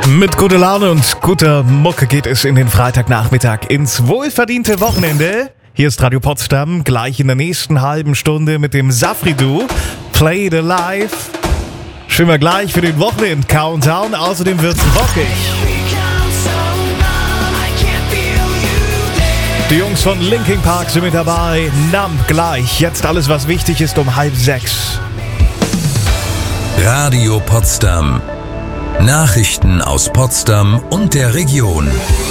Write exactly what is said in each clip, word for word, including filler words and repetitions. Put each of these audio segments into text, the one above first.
Mit guter Laune und guter Mucke geht es in den Freitagnachmittag ins wohlverdiente Wochenende. Hier ist Radio Potsdam, gleich in der nächsten halben Stunde mit dem Safri-Du. Play it alive. Schwimmen wir gleich für den Wochenend-Countdown. Außerdem wird's rockig. Die Jungs von Linkin Park sind mit dabei. Numb gleich. Jetzt alles, was wichtig ist, um halb sechs. Radio Potsdam. Nachrichten aus Potsdam und der Region.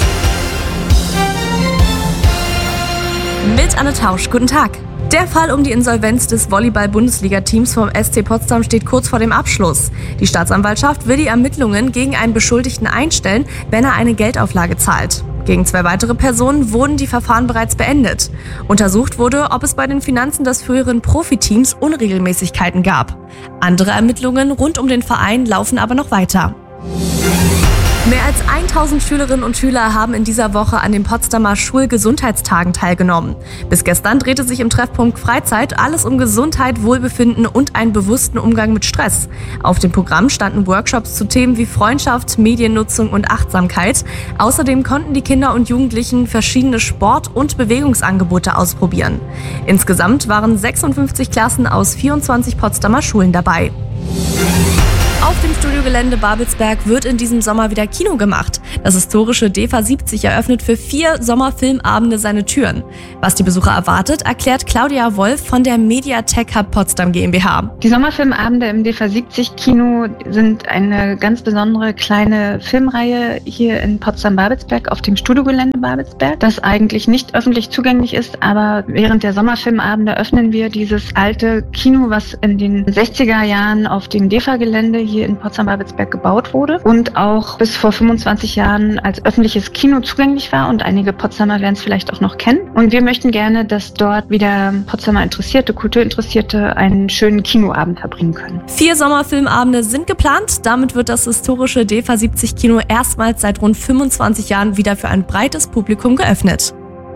Mit Anne Tausch, guten Tag. Der Fall um die Insolvenz des Volleyball-Bundesliga-Teams vom S C Potsdam steht kurz vor dem Abschluss. Die Staatsanwaltschaft will die Ermittlungen gegen einen Beschuldigten einstellen, wenn er eine Geldauflage zahlt. Gegen zwei weitere Personen wurden die Verfahren bereits beendet. Untersucht wurde, ob es bei den Finanzen des früheren Profiteams Unregelmäßigkeiten gab. Andere Ermittlungen rund um den Verein laufen aber noch weiter. Mehr als tausend Schülerinnen und Schüler haben in dieser Woche an den Potsdamer Schulgesundheitstagen teilgenommen. Bis gestern drehte sich im Treffpunkt Freizeit alles um Gesundheit, Wohlbefinden und einen bewussten Umgang mit Stress. Auf dem Programm standen Workshops zu Themen wie Freundschaft, Mediennutzung und Achtsamkeit. Außerdem konnten die Kinder und Jugendlichen verschiedene Sport- und Bewegungsangebote ausprobieren. Insgesamt waren sechsundfünfzig Klassen aus vierundzwanzig Potsdamer Schulen dabei. Auf dem Studiogelände Babelsberg wird in diesem Sommer wieder Kino gemacht. Das historische D E F A siebzig eröffnet für vier Sommerfilmabende seine Türen. Was die Besucher erwartet, erklärt Claudia Wolf von der Mediathek Hub Potsdam GmbH. Die Sommerfilmabende im D E F A siebzig Kino sind eine ganz besondere kleine Filmreihe hier in Potsdam-Babelsberg auf dem Studiogelände Babelsberg, das eigentlich nicht öffentlich zugänglich ist, aber während der Sommerfilmabende öffnen wir dieses alte Kino, was in den sechziger Jahren auf dem D E F A-Gelände hier in Potsdam-Babelsberg gebaut wurde und auch bis vor fünfundzwanzig Jahren als öffentliches Kino zugänglich war und einige Potsdamer werden es vielleicht auch noch kennen. Und wir möchten gerne, dass dort wieder Potsdamer Interessierte, Kulturinteressierte einen schönen Kinoabend verbringen können. Vier Sommerfilmabende sind geplant. Damit wird das historische D E F A siebzig Kino erstmals seit rund fünfundzwanzig Jahren wieder für ein breites Publikum geöffnet.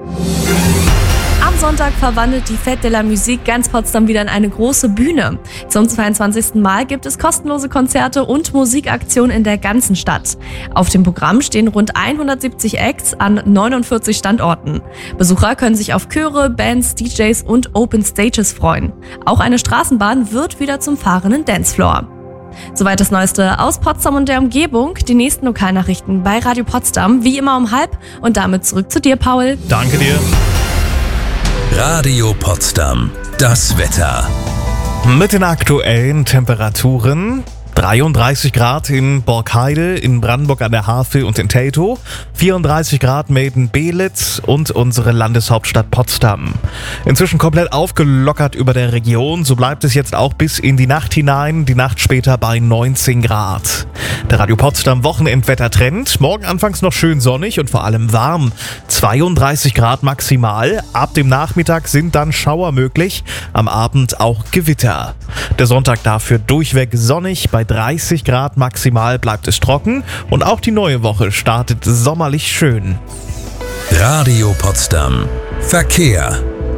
Am Sonntag verwandelt die Fête de la Musique ganz Potsdam wieder in eine große Bühne. Zum zweiundzwanzigsten Mal gibt es kostenlose Konzerte und Musikaktionen in der ganzen Stadt. Auf dem Programm stehen rund hundertsiebzig Acts an neunundvierzig Standorten. Besucher können sich auf Chöre, Bands, D Js und Open Stages freuen. Auch eine Straßenbahn wird wieder zum fahrenden Dancefloor. Soweit das Neueste aus Potsdam und der Umgebung. Die nächsten Lokalnachrichten bei Radio Potsdam, wie immer um halb. Und damit zurück zu dir, Paul. Danke dir. Radio Potsdam. Das Wetter. Mit den aktuellen Temperaturen: dreiunddreißig Grad in Borkheide, in Brandenburg an der Havel und in Teltow, vierunddreißig Grad Melden-Belitz und unsere Landeshauptstadt Potsdam. Inzwischen komplett aufgelockert über der Region, so bleibt es jetzt auch bis in die Nacht hinein, die Nacht später bei neunzehn Grad. Der Radio Potsdam Wochenendwettertrend: morgen anfangs noch schön sonnig und vor allem warm, zweiunddreißig Grad maximal, ab dem Nachmittag sind dann Schauer möglich, am Abend auch Gewitter. Der Sonntag dafür durchweg sonnig, bei dreißig Grad maximal bleibt es trocken und auch die neue Woche startet sommerlich schön. Radio Potsdam. Verkehr.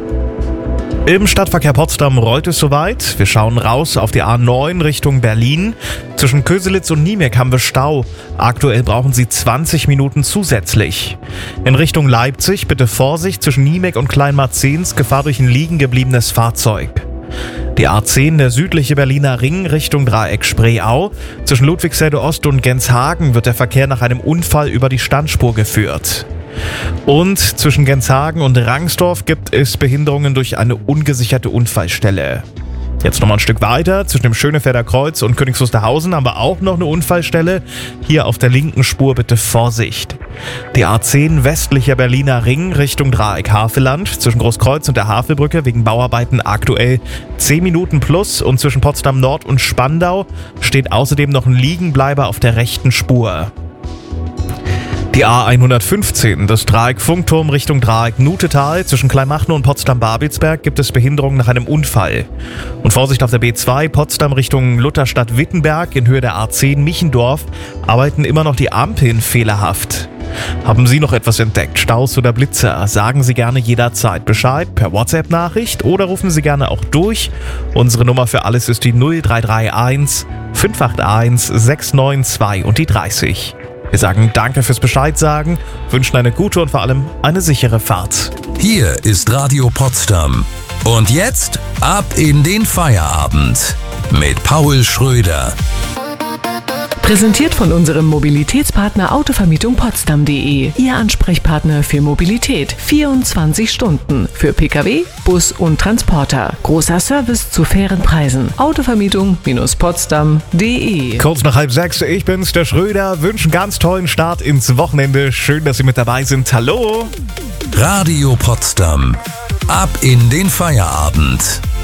Im Stadtverkehr Potsdam rollt es soweit. Wir schauen raus auf die A neun Richtung Berlin. Zwischen Köselitz und Niemek haben wir Stau. Aktuell brauchen Sie zwanzig Minuten zusätzlich. In Richtung Leipzig bitte Vorsicht zwischen Niemek und Kleinmarzens, Gefahr durch ein liegen gebliebenes Fahrzeug. Die A zehn, der südliche Berliner Ring Richtung Dreieck Spreeau. Zwischen Ludwigsfelde Ost und Genshagen wird der Verkehr nach einem Unfall über die Standspur geführt. Und zwischen Genshagen und Rangsdorf gibt es Behinderungen durch eine ungesicherte Unfallstelle. Jetzt nochmal ein Stück weiter, zwischen dem Schönefelder Kreuz und Königs Wusterhausen haben wir auch noch eine Unfallstelle. Hier auf der linken Spur bitte Vorsicht. Die A zehn, westlicher Berliner Ring Richtung Dreieck Havelland, zwischen Großkreuz und der Havelbrücke wegen Bauarbeiten aktuell zehn Minuten plus und zwischen Potsdam Nord und Spandau steht außerdem noch ein Liegenbleiber auf der rechten Spur. Die A hundertfünfzehn, das Dreieck Funkturm Richtung Dreieck Nutetal, zwischen Kleinmachnow und Potsdam-Babelsberg gibt es Behinderungen nach einem Unfall. Und Vorsicht auf der B zwei, Potsdam Richtung Lutherstadt-Wittenberg in Höhe der A zehn Michendorf, arbeiten immer noch die Ampeln fehlerhaft. Haben Sie noch etwas entdeckt, Staus oder Blitzer? Sagen Sie gerne jederzeit Bescheid per WhatsApp-Nachricht oder rufen Sie gerne auch durch. Unsere Nummer für alles ist die null drei drei eins fünf acht eins sechs neun zwei und die dreißig. Wir sagen danke fürs Bescheid sagen, wünschen eine gute und vor allem eine sichere Fahrt. Hier ist Radio Potsdam. Und jetzt ab in den Feierabend mit Paul Schröder. Präsentiert von unserem Mobilitätspartner Autovermietung Potsdam punkt de. Ihr Ansprechpartner für Mobilität. vierundzwanzig Stunden. Für Pkw, Bus und Transporter. Großer Service zu fairen Preisen. Autovermietung Potsdam punkt de. Kurz nach halb sechs, ich bin's, der Schröder. Wünschen ganz tollen Start ins Wochenende. Schön, dass Sie mit dabei sind. Hallo! Radio Potsdam. Ab in den Feierabend.